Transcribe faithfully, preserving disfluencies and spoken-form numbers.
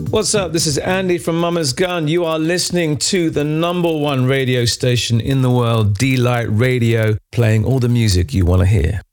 What's up? This is Andy from Mama's Gun. You are listening to the number one radio station in the world, D-Light Radio, playing all the music you want to hear.